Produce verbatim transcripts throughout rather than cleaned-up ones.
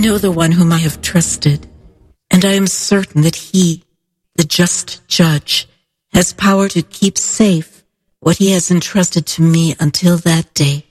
know the one whom I have trusted, and I am certain that he, the just judge, has power to keep safe what he has entrusted to me until that day.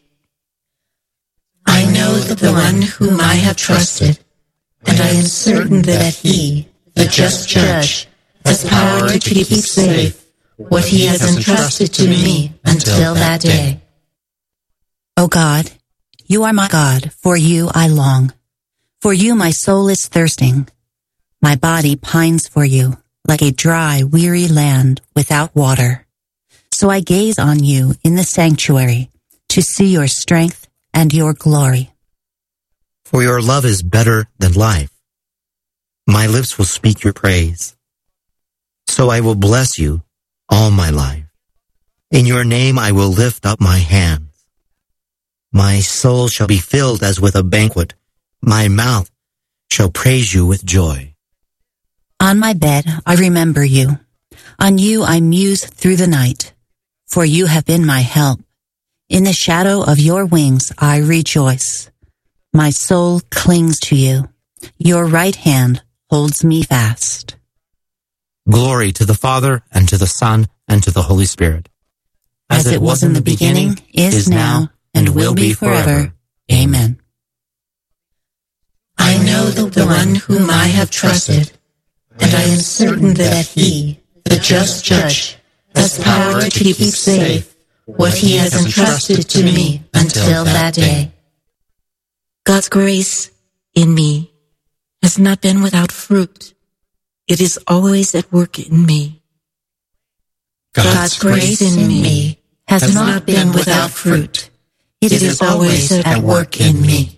I know the one whom I have trusted, and I am certain that he, the just judge, has power to keep safe what he has entrusted to me until that day. O God, you are my God, for you I long. For you my soul is thirsting. My body pines for you, like a dry, weary land without water. So I gaze on you in the sanctuary, to see your strength and your glory. For your love is better than life. My lips will speak your praise. So I will bless you all my life. In your name I will lift up my hands. My soul shall be filled as with a banquet. My mouth shall praise you with joy. On my bed I remember you. On you I muse through the night. For you have been my help. In the shadow of your wings I rejoice. My soul clings to you. Your right hand holds me fast. Glory to the Father, and to the Son, and to the Holy Spirit. As, As it was in the beginning, is, is now, and will be forever. Amen. I know the, the one whom I have trusted, and I am certain that he, the just judge, has power to keep safe what he has entrusted to me until that day. God's grace in me has not been without fruit. It is always at work in me. God's grace in me has not been without fruit. It is always at work in me.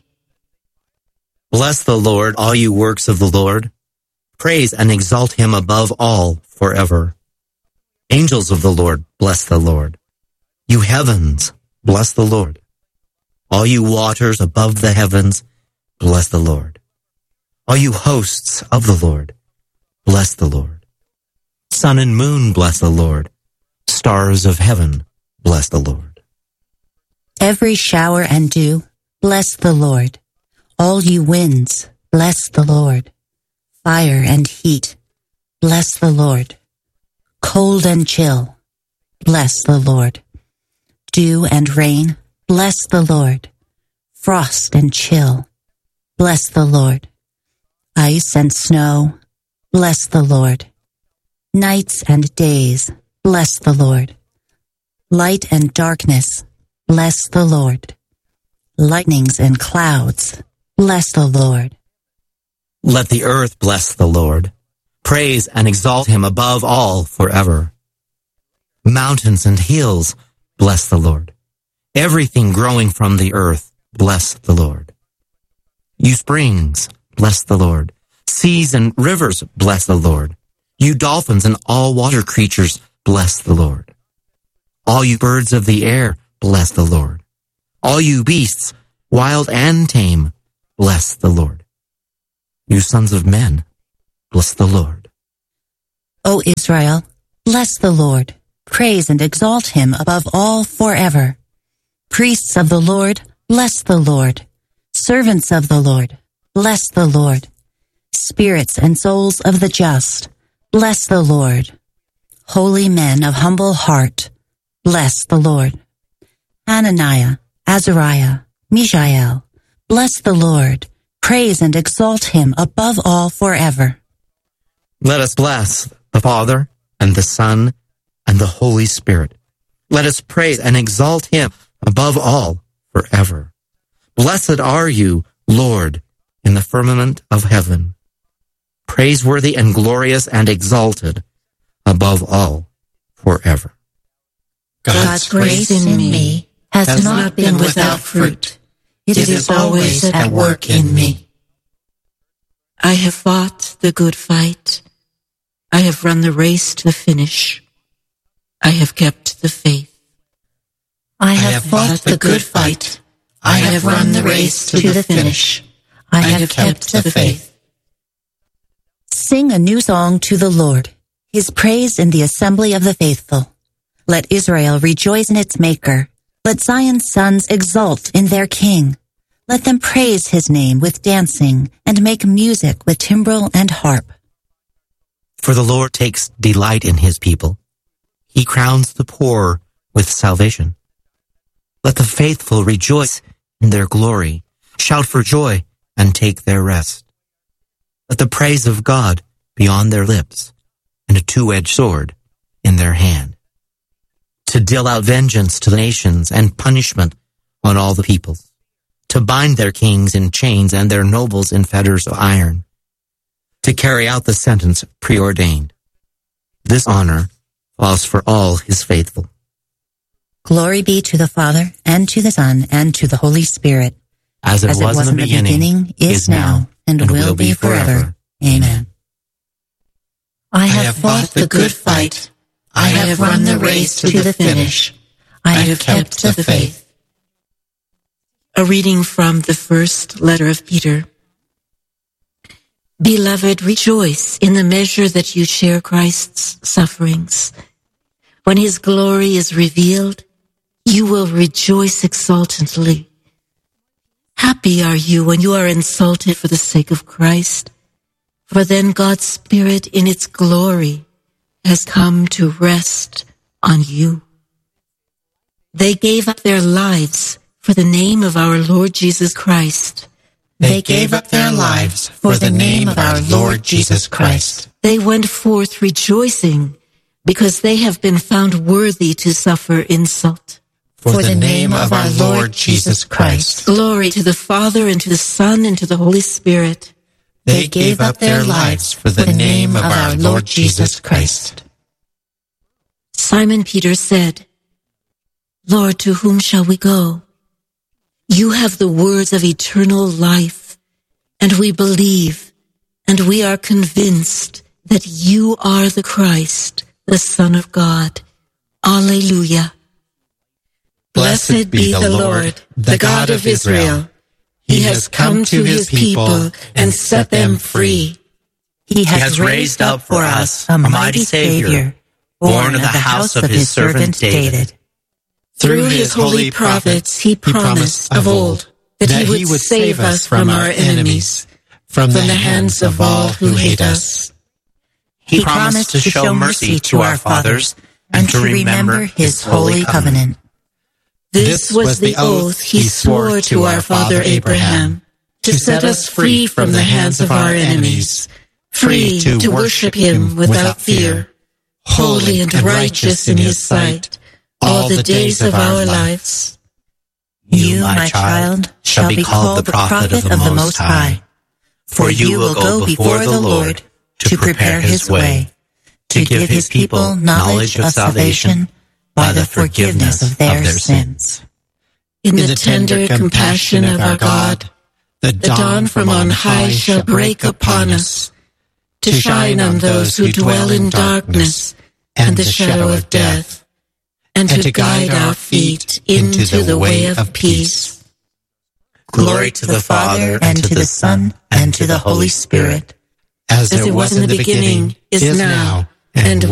Bless the Lord, all you works of the Lord. Praise and exalt him above all forever. Angels of the Lord, bless the Lord. You heavens, bless the Lord. All you waters above the heavens, bless the Lord. All you hosts of the Lord, bless the Lord. Sun and moon, bless the Lord. Stars of heaven, bless the Lord. Every shower and dew, bless the Lord. All you winds, bless the Lord. Fire and heat, bless the Lord. Cold and chill, bless the Lord. Dew and rain, bless the Lord. Frost and chill, bless the Lord. Ice and snow, bless the Lord. Nights and days, bless the Lord. Light and darkness, bless the Lord. Lightnings and clouds, bless the Lord. Let the earth bless the Lord. Praise and exalt him above all forever. Mountains and hills, bless the Lord. Everything growing from the earth, bless the Lord. You springs, bless the Lord. Seas and rivers, bless the Lord. You dolphins and all water creatures, bless the Lord. All you birds of the air, bless the Lord. All you beasts, wild and tame, bless the Lord. You sons of men, bless the Lord. O Israel, bless the Lord. Praise and exalt him above all forever. Priests of the Lord, bless the Lord. Servants of the Lord, bless the Lord. Spirits and souls of the just, bless the Lord. Holy men of humble heart, bless the Lord. Hananiah, Azariah, Mishael, bless the Lord. Praise and exalt him above all forever. Let us bless the Father and the Son and the Holy Spirit. Let us praise and exalt him above all forever. Blessed are you, Lord, in the firmament of heaven. Praiseworthy and glorious and exalted above all forever. God's grace in me has not been without fruit. It is always at work in me. I have fought the good fight. I have run the race to the finish. I have kept the faith. I have, I have fought the good fight. I have run the race to the finish. I have kept the faith. Sing a new song to the Lord, his praise in the assembly of the faithful. Let Israel rejoice in its maker. Let Zion's sons exult in their king. Let them praise his name with dancing and make music with timbrel and harp. For the Lord takes delight in his people. He crowns the poor with salvation. Let the faithful rejoice in their glory, shout for joy, and take their rest. Let the praise of God be on their lips, and a two-edged sword in their hand, to deal out vengeance to the nations and punishment on all the peoples, to bind their kings in chains and their nobles in fetters of iron, to carry out the sentence preordained. This honor falls for all his faithful. Glory be to the Father, and to the Son, and to the Holy Spirit, as it, as was, it was in the beginning, beginning is now, and, and will be forever. Amen. I have fought the good fight. I have run the race to the finish. I have kept the faith. A reading from the first letter of Peter. Beloved, rejoice in the measure that you share Christ's sufferings. When his glory is revealed, you will rejoice exultantly. Happy are you when you are insulted for the sake of Christ, for then God's Spirit in its glory has come to rest on you. They gave up their lives for the name of our Lord Jesus Christ. They gave up their lives for the name of our Lord Jesus Christ. They went forth rejoicing because they have been found worthy to suffer insult. For the name of our Lord Jesus Christ. Glory to the Father, and to the Son, and to the Holy Spirit. They gave up their lives for the name of our Lord Jesus Christ. Simon Peter said, Lord, to whom shall we go? You have the words of eternal life, and we believe, and we are convinced that you are the Christ, the Son of God. Alleluia. Blessed be the Lord, the God of Israel. He has come to his people and set them free. He has raised up for us a mighty Savior, born of the house of his servant David. Through his holy prophets he promised of old that he would save us from our enemies, from the hands of all who hate us. He promised to show mercy to our fathers and to remember his holy covenant. This was the oath he swore to our father Abraham, to set us free from the hands of our enemies, free to worship him without fear, holy and righteous in his sight, all the days of our lives. You, my child, shall be called the prophet of the Most High, for you will go before the Lord to prepare his way, to give his people knowledge of salvation by the forgiveness of their sins. In the tender compassion of our God, the dawn from on high shall break upon us, to shine on those who dwell in darkness and the shadow of death, and to guide our feet into the way of peace. Glory to the Father, and to the Son, and to the Holy Spirit, as it was in the beginning, is now, and